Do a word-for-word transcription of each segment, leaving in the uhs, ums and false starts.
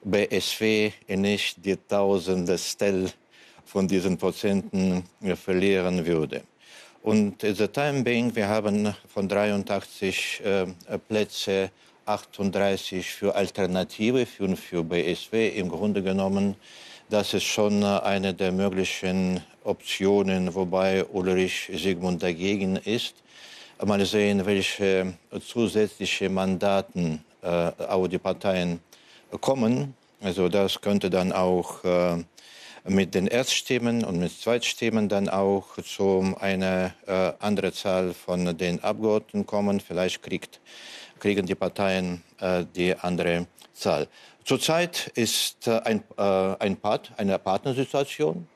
B S W nicht die Tausendstel von diesen Prozenten verlieren würde. Und in the time being, wir haben von dreiundachtzig äh, Plätze achtunddreißig für Alternative, für, für B S W im Grunde genommen. Das ist schon eine der möglichen Optionen, wobei Ulrich Sigmund dagegen ist. Mal sehen, welche zusätzliche Mandaten äh, auch die Parteien kommen. Also das könnte dann auch äh, mit den Erststimmen und mit Zweitstimmen dann auch zu einer äh, anderen Zahl von den Abgeordneten kommen. Vielleicht kriegt, kriegen die Parteien äh, die andere Zahl. Zurzeit ist äh, ein, äh, ein Part, eine Partnersituation.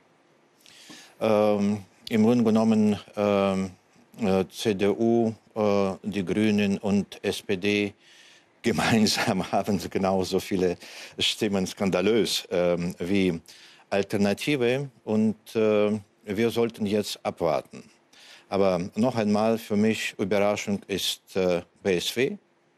Ähm, Im Grunde genommen ähm, äh, C D U, äh, die Grünen und S P D gemeinsam haben genauso viele Stimmen, skandalös äh, wie Alternative. Und äh, wir sollten jetzt abwarten. Aber noch einmal, für mich Überraschung ist äh, B S W,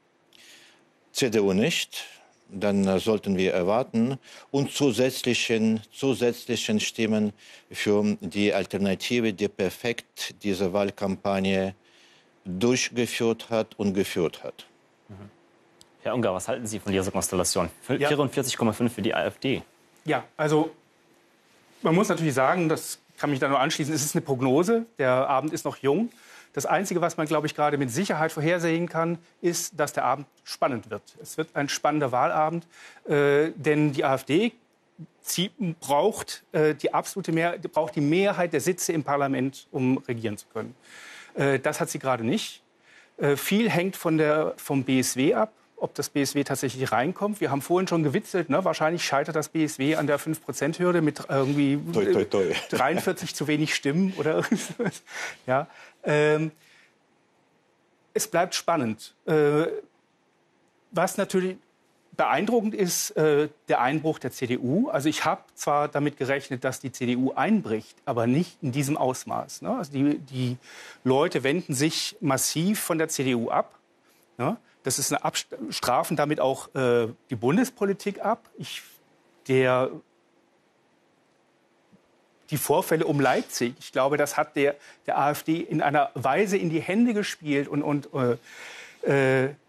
C D U nicht. Dann äh, sollten wir erwarten. Und zusätzlichen, zusätzlichen Stimmen für die Alternative, die perfekt diese Wahlkampagne durchgeführt hat und geführt hat. Mhm. Herr Unger, was halten Sie von dieser Konstellation? vierundvierzig Komma fünf für die AfD. Ja, also man muss natürlich sagen, das kann mich da nur anschließen, es ist eine Prognose, der Abend ist noch jung. Das Einzige, was man, glaube ich, gerade mit Sicherheit vorhersehen kann, ist, dass der Abend spannend wird. Es wird ein spannender Wahlabend, äh, denn die AfD zieht, braucht, äh, die absolute Mehr, braucht die Mehrheit der Sitze im Parlament, um regieren zu können. Äh, das hat sie gerade nicht. Äh, viel hängt von der, vom B S W ab, ob das B S W tatsächlich reinkommt. Wir haben vorhin schon gewitzelt, ne? Wahrscheinlich scheitert das B S W an der fünf Prozent Hürde mit irgendwie toi, toi, toi. dreiundvierzig zu wenig Stimmen oder irgendwas. Ja. Ähm, es bleibt spannend. Äh, was natürlich beeindruckend ist, äh, der Einbruch der C D U. Also ich habe zwar damit gerechnet, dass die C D U einbricht, aber nicht in diesem Ausmaß. Ne? Also die, die Leute wenden sich massiv von der C D U ab. Ne? Das ist eine Abst- strafen damit auch äh, die Bundespolitik ab. Ich, der Die Vorfälle um Leipzig, ich glaube, das hat der, der AfD in einer Weise in die Hände gespielt und, und äh, äh,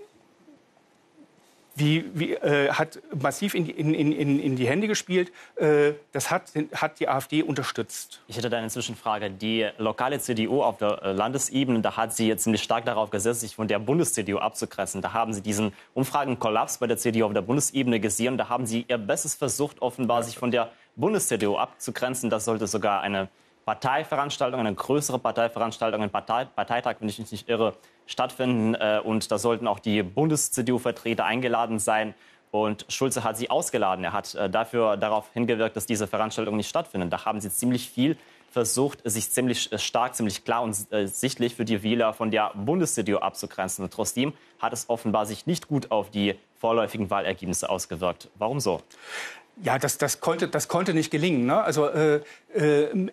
wie, wie, äh, hat massiv in die, in, in, in die Hände gespielt. Äh, das hat, hat die AfD unterstützt. Ich hätte da eine Zwischenfrage. Die lokale C D U auf der Landesebene, da hat sie jetzt ziemlich stark darauf gesetzt, sich von der Bundes-C D U abzugrenzen. Da haben sie diesen Umfragenkollaps bei der C D U auf der Bundesebene gesehen. Da haben sie ihr Bestes versucht, offenbar sich von der Bundes-C D U abzugrenzen. Das sollte sogar eine Parteiveranstaltung, eine größere Parteiveranstaltung, ein Partei Parteitag, wenn ich mich nicht irre, stattfinden. Und da sollten auch die Bundes-C D U-Vertreter eingeladen sein. Und Schulze hat sie ausgeladen. Er hat dafür darauf hingewirkt, dass diese Veranstaltungen nicht stattfinden. Da haben sie ziemlich viel versucht, sich ziemlich stark, ziemlich klar und sichtlich für die Wähler von der Bundes-C D U abzugrenzen. Und trotzdem hat es offenbar sich nicht gut auf die vorläufigen Wahlergebnisse ausgewirkt. Warum so? Ja, das, das, konnte, das konnte nicht gelingen. Ne? Also äh, äh,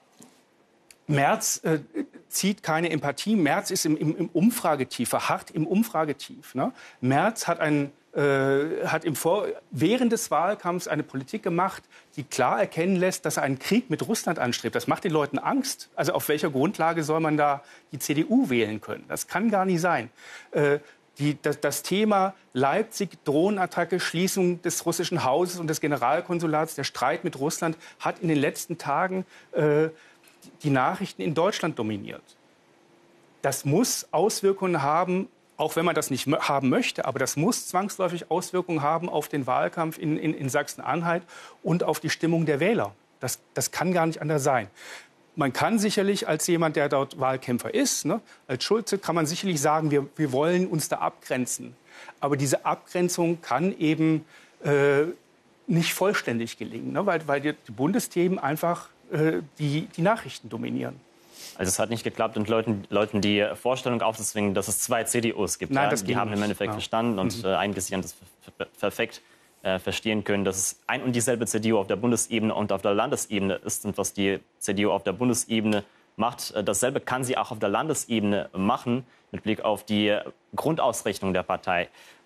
Merz äh, zieht keine Empathie. Merz ist im, im, im Umfragetief, verharrt im Umfragetief. Ne? Merz hat, ein, äh, hat im Vor während des Wahlkampfs eine Politik gemacht, die klar erkennen lässt, dass er einen Krieg mit Russland anstrebt. Das macht den Leuten Angst. Also auf welcher Grundlage soll man da die C D U wählen können? Das kann gar nicht sein. Äh, Die, das, das Thema Leipzig, Drohnenattacke, Schließung des russischen Hauses und des Generalkonsulats, der Streit mit Russland hat in den letzten Tagen äh, die Nachrichten in Deutschland dominiert. Das muss Auswirkungen haben, auch wenn man das nicht haben möchte, aber das muss zwangsläufig Auswirkungen haben auf den Wahlkampf in, in, in Sachsen-Anhalt und auf die Stimmung der Wähler. Das, das kann gar nicht anders sein. Man kann sicherlich als jemand, der dort Wahlkämpfer ist, ne, als Schulze, kann man sicherlich sagen, wir, wir wollen uns da abgrenzen. Aber diese Abgrenzung kann eben äh, nicht vollständig gelingen, ne, weil, weil die, die Bundesthemen einfach äh, die, die Nachrichten dominieren. Also es hat nicht geklappt und Leuten, Leuten die Vorstellung aufzuzwingen, dass es zwei C D Us gibt. Nein, ja? das die haben nicht. im Endeffekt Ja. verstanden und Mhm. äh, eingesehen das perfekt äh, verstehen können, dass es ein und dieselbe C D U auf der Bundesebene und auf der Landesebene ist. Und was die C D U auf der Bundesebene macht, äh, dasselbe kann sie auch auf der Landesebene machen, mit Blick auf die Grundausrichtung der Partei.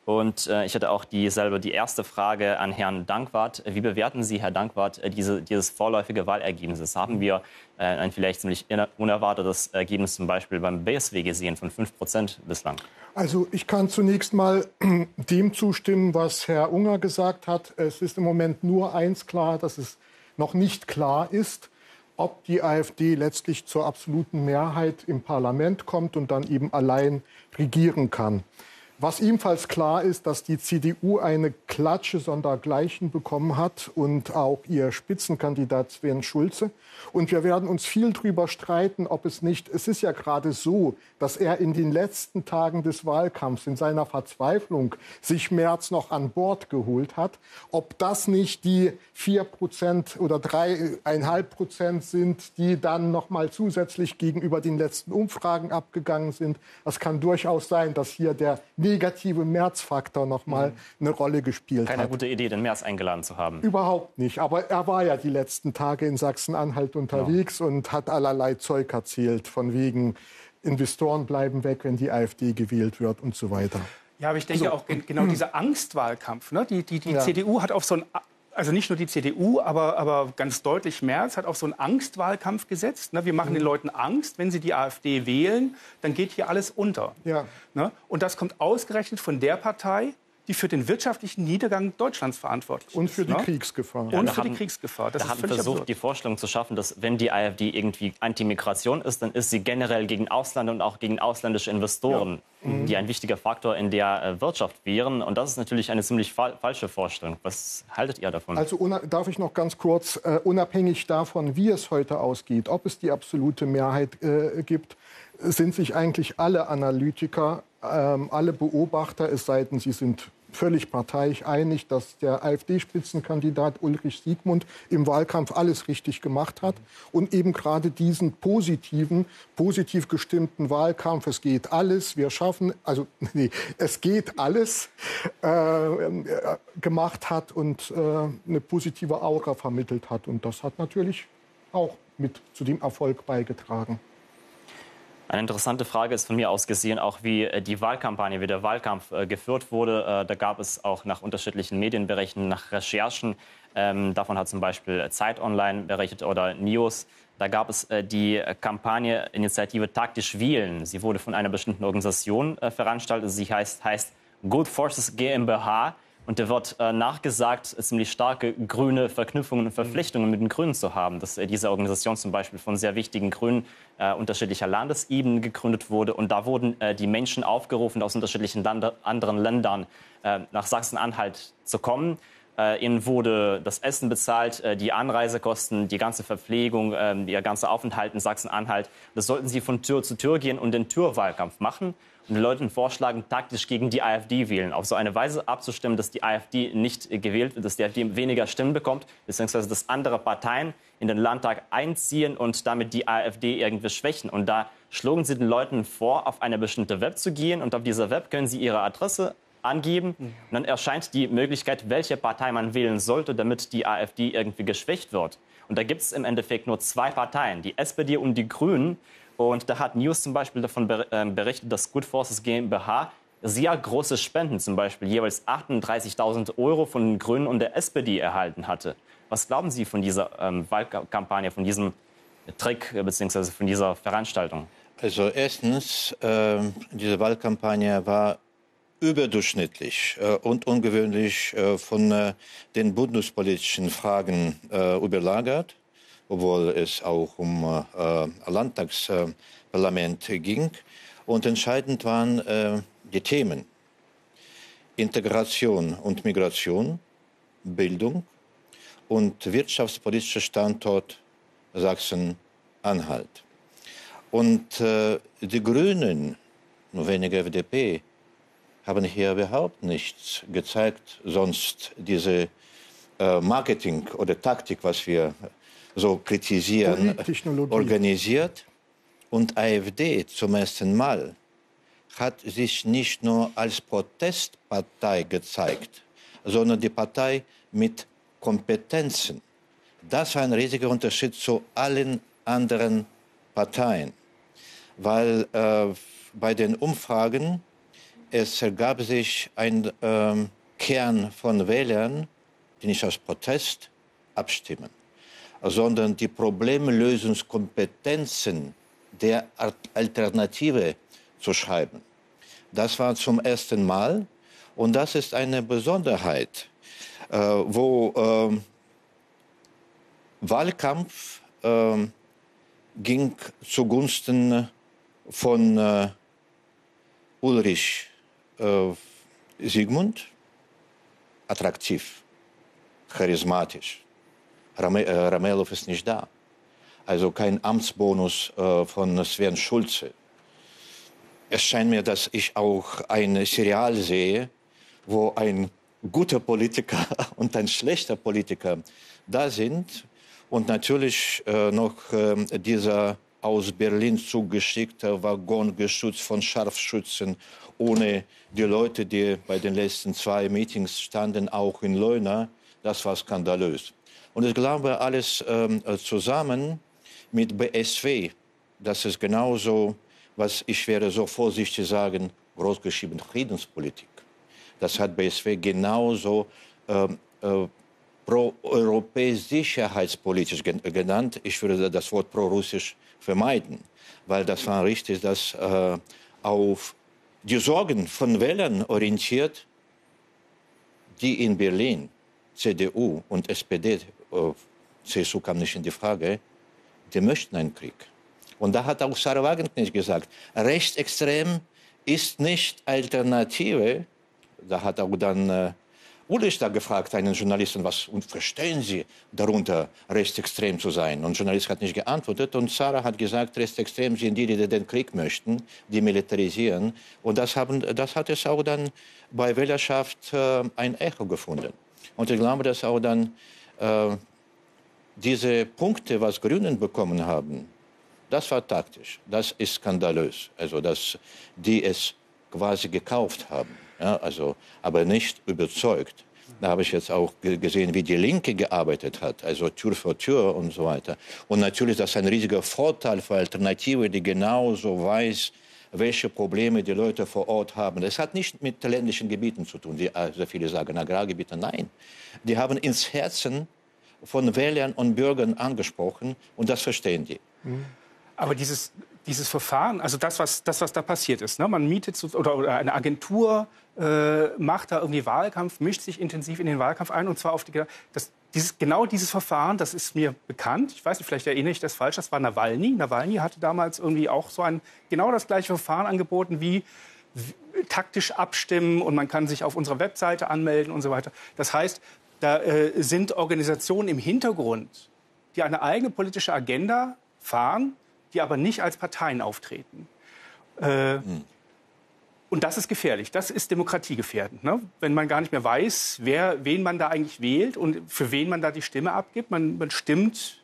Und äh, ich hatte auch dieselbe, die erste Frage an Herrn Dankwart. Wie bewerten Sie, Herr Dankwart, äh, diese, dieses vorläufige Wahlergebnis? Haben wir äh, ein vielleicht ziemlich unerwartetes Ergebnis zum Beispiel beim B S W gesehen von fünf Prozent bislang? Also ich kann zunächst mal dem zustimmen, was Herr Unger gesagt hat. Es ist im Moment nur eins klar, dass es noch nicht klar ist, ob die AfD letztlich zur absoluten Mehrheit im Parlament kommt und dann eben allein regieren kann. Was ebenfalls klar ist, dass die C D U eine Klatsche sondergleichen bekommen hat und auch ihr Spitzenkandidat Sven Schulze. Und wir werden uns viel darüber streiten, ob es nicht, es ist ja gerade so, dass er in den letzten Tagen des Wahlkampfs in seiner Verzweiflung sich Merz noch an Bord geholt hat, ob das nicht die vier Prozent oder drei Komma fünf Prozent sind, die dann noch mal zusätzlich gegenüber den letzten Umfragen abgegangen sind. Es kann durchaus sein, dass hier der negative Merz-Faktor noch mal eine Rolle gespielt Keine hat. gute Idee, den Merz eingeladen zu haben. Überhaupt nicht. Aber er war ja die letzten Tage in Sachsen-Anhalt unterwegs ja. und hat allerlei Zeug erzählt, von wegen Investoren bleiben weg, wenn die AfD gewählt wird und so weiter. Ja, aber ich denke also, auch genau dieser Angstwahlkampf. Ne? Die, die, die ja. C D U hat auf so ein, also nicht nur die C D U, aber, aber ganz deutlich Merz hat auf so einen Angstwahlkampf gesetzt. Ne? Wir machen mhm. den Leuten Angst, wenn sie die AfD wählen, dann geht hier alles unter. Ja. Ne? Und das kommt ausgerechnet von der Partei, die für den wirtschaftlichen Niedergang Deutschlands verantwortlich ist. Und für die ne? Kriegsgefahr. Ja, und für haben, die Kriegsgefahr. Das da ist haben völlig versucht, absurd. die Vorstellung zu schaffen, dass wenn die AfD irgendwie Anti-Migration ist, dann ist sie generell gegen Ausländer und auch gegen ausländische Investoren, ja. mhm. die ein wichtiger Faktor in der äh, Wirtschaft wären. Und das ist natürlich eine ziemlich fa falsche Vorstellung. Was haltet ihr davon? Also darf ich noch ganz kurz, uh, unabhängig davon, wie es heute ausgeht, ob es die absolute Mehrheit äh, gibt, sind sich eigentlich alle Analytiker, ähm, alle Beobachter, es sei denn, sie sind völlig parteiisch einig, dass der AfD-Spitzenkandidat Ulrich Siegmund im Wahlkampf alles richtig gemacht hat und eben gerade diesen positiven, positiv gestimmten Wahlkampf, es geht alles, wir schaffen, also nee, es geht alles, äh, gemacht hat und äh, eine positive Aura vermittelt hat. Und das hat natürlich auch mit zu dem Erfolg beigetragen. Eine interessante Frage ist von mir aus gesehen auch, wie die Wahlkampagne, wie der Wahlkampf äh, geführt wurde. Äh, da gab es auch nach unterschiedlichen Medienberichten, nach Recherchen, ähm, davon hat zum Beispiel Zeit Online berichtet oder News. Da gab es äh, die Kampagne Initiative Taktisch Wählen. Sie wurde von einer bestimmten Organisation äh, veranstaltet. Sie heißt, heißt Good Forces GmbH. Und da wird äh, nachgesagt, ziemlich starke grüne Verknüpfungen und Verpflichtungen mit den Grünen zu haben. Dass äh, diese Organisation zum Beispiel von sehr wichtigen Grünen äh, unterschiedlicher Landesebenen gegründet wurde. Und da wurden äh, die Menschen aufgerufen, aus unterschiedlichen Lande, anderen Ländern äh, nach Sachsen-Anhalt zu kommen. Äh, ihnen wurde das Essen bezahlt, äh, die Anreisekosten, die ganze Verpflegung, äh, ihr ganzer Aufenthalt in Sachsen-Anhalt. Das sollten sie von Tür zu Tür gehen und den Türwahlkampf machen. Und den Leuten vorschlagen, taktisch gegen die AfD wählen. Auf so eine Weise abzustimmen, dass die AfD nicht gewählt wird, dass die AfD weniger Stimmen bekommt, beziehungsweise dass andere Parteien in den Landtag einziehen und damit die AfD irgendwie schwächen. Und da schlugen sie den Leuten vor, auf eine bestimmte Web zu gehen. Und auf dieser Web können sie ihre Adresse angeben. Und dann erscheint die Möglichkeit, welche Partei man wählen sollte, damit die AfD irgendwie geschwächt wird. Und da gibt es im Endeffekt nur zwei Parteien, die S P D und die Grünen. Und da hat News zum Beispiel davon berichtet, dass Good Forces GmbH sehr große Spenden, zum Beispiel jeweils achtunddreißigtausend Euro von den Grünen und der S P D erhalten hatte. Was glauben Sie von dieser ähm, Wahlkampagne, von diesem Trick bzw. von dieser Veranstaltung? Also erstens, äh, diese Wahlkampagne war überdurchschnittlich äh, und ungewöhnlich äh, von äh, den bundespolitischen Fragen äh, überlagert, obwohl es auch um äh, Landtagsparlament äh, ging. Und entscheidend waren äh, die Themen Integration und Migration, Bildung und wirtschaftspolitischer Standort Sachsen-Anhalt. Und äh, die Grünen, nur weniger F D P, haben hier überhaupt nichts gezeigt, sonst diese äh, Marketing oder Taktik, was wir so kritisieren, organisiert. Und AfD zum ersten Mal hat sich nicht nur als Protestpartei gezeigt, sondern die Partei mit Kompetenzen. Das war ein riesiger Unterschied zu allen anderen Parteien, weil äh, bei den Umfragen es ergab sich ein ähm, Kern von Wählern, die nicht aus Protest abstimmen, sondern die Problemlösungskompetenzen der Alternative zu schreiben. Das war zum ersten Mal und das ist eine Besonderheit, äh, wo äh, Wahlkampf äh, ging zugunsten von äh, Ulrich äh, Sigmund, attraktiv, charismatisch. Rame, äh, Ramelow ist nicht da. Also kein Amtsbonus äh, von Sven Schulze. Es scheint mir, dass ich auch ein Serial sehe, wo ein guter Politiker und ein schlechter Politiker da sind. Und natürlich äh, noch äh, dieser aus Berlin zugeschickte Waggongeschütz von Scharfschützen, ohne die Leute, die bei den letzten zwei Meetings standen, auch in Leuna. Das war skandalös. Und ich glaube, alles ähm, zusammen mit B S W, das ist genauso, was ich werde so vorsichtig sagen, großgeschrieben Friedenspolitik. Das hat B S W genauso ähm, äh, pro-europäisch sicherheitspolitisch genannt. Ich würde das Wort pro-russisch vermeiden, weil das war richtig, dass äh, auf die Sorgen von Wählern orientiert, die in Berlin, C D U und S P D, äh, C S U kam nicht in die Frage, die möchten einen Krieg. Und da hat auch Sarah Wagenknecht gesagt, rechtsextrem ist nicht Alternative. Da hat auch dann äh, Ulrich da gefragt, einen Journalisten, was und verstehen Sie darunter, rechtsextrem zu sein? Und der Journalist hat nicht geantwortet. Und Sarah hat gesagt, rechtsextrem sind die, die den Krieg möchten, die militarisieren. Und das, haben, das hat es auch dann bei Wählerschaft äh, ein Echo gefunden. Und ich glaube, dass auch dann äh, diese Punkte, was Grünen bekommen haben, das war taktisch. Das ist skandalös. Also, dass die es quasi gekauft haben. Ja, also, aber nicht überzeugt. Da habe ich jetzt auch gesehen, wie die Linke gearbeitet hat, also Tür für Tür und so weiter. Und natürlich, das ist ein riesiger Vorteil für Alternative, die genauso weiß, welche Probleme die Leute vor Ort haben. Das hat nicht mit ländlichen Gebieten zu tun, die also viele sagen, Agrargebiete, nein. Die haben ins Herzen von Wählern und Bürgern angesprochen und das verstehen die. Aber dieses, dieses Verfahren, also das, was, das, was da passiert ist, ne? Man mietet so, oder, oder eine Agentur äh, macht da irgendwie Wahlkampf, mischt sich intensiv in den Wahlkampf ein und zwar auf die, das, dieses, genau dieses Verfahren, das ist mir bekannt. Ich weiß nicht, vielleicht erinnere ich das falsch, das war Nawalny. Nawalny hatte damals irgendwie auch so ein, genau das gleiche Verfahren angeboten wie taktisch abstimmen und man kann sich auf unserer Webseite anmelden und so weiter. Das heißt, da äh, sind Organisationen im Hintergrund, die eine eigene politische Agenda fahren, die aber nicht als Parteien auftreten. Äh, hm. Und das ist gefährlich. Das ist demokratiegefährdend. Ne? Wenn man gar nicht mehr weiß, wer, wen man da eigentlich wählt und für wen man da die Stimme abgibt. Man, man stimmt,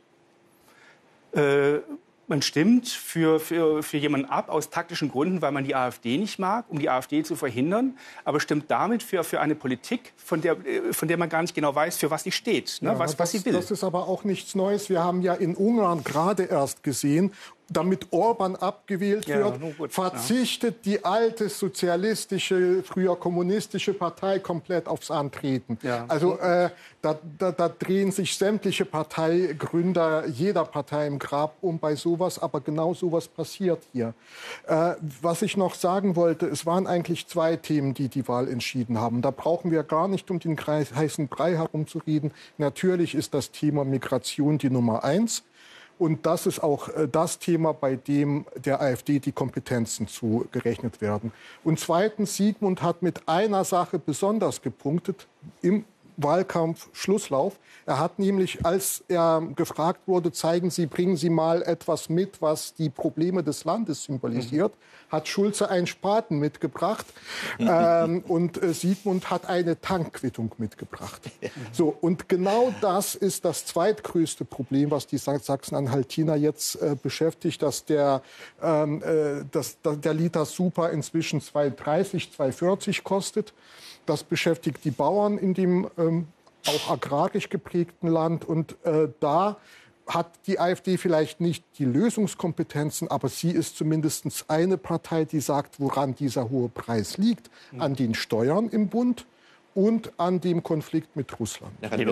äh, man stimmt für, für, für jemanden ab aus taktischen Gründen, weil man die AfD nicht mag, um die AfD zu verhindern. Aber stimmt damit für, für eine Politik, von der, von der man gar nicht genau weiß, für was sie steht, ne? Ja, was, das, was sie will. Das ist aber auch nichts Neues. Wir haben ja in Ungarn gerade erst gesehen, damit Orban abgewählt Ja, wird, gut, verzichtet ja. die alte sozialistische, früher kommunistische Partei komplett aufs Antreten. Ja. Also äh, da, da, da drehen sich sämtliche Parteigründer jeder Partei im Grab um bei sowas, aber genau sowas passiert hier. Äh, was ich noch sagen wollte, es waren eigentlich zwei Themen, die die Wahl entschieden haben. Da brauchen wir gar nicht um den Kreis, heißen Brei herumzureden. Natürlich ist das Thema Migration die Nummer eins. Und das ist auch das Thema, bei dem der AfD die Kompetenzen zugerechnet werden. Und zweitens, Sigmund hat mit einer Sache besonders gepunktet im Wahlkampf Schlusslauf. Er hat nämlich, als er gefragt wurde, zeigen Sie, bringen Sie mal etwas mit, was die Probleme des Landes symbolisiert, mhm. hat Schulze einen Spaten mitgebracht ähm, und äh, Sigmund hat eine Tankquittung mitgebracht. Ja. So, und genau das ist das zweitgrößte Problem, was die Sachsen-Anhaltiner jetzt äh, beschäftigt, dass der, ähm, äh, dass, dass der Liter Super inzwischen zwei dreißig, zwei vierzig kostet. Das beschäftigt die Bauern in dem ähm, auch agrarisch geprägten Land. Und äh, da hat die AfD vielleicht nicht die Lösungskompetenzen, aber sie ist zumindest eine Partei, die sagt, woran dieser hohe Preis liegt. An den Steuern im Bund und an dem Konflikt mit Russland. Ja,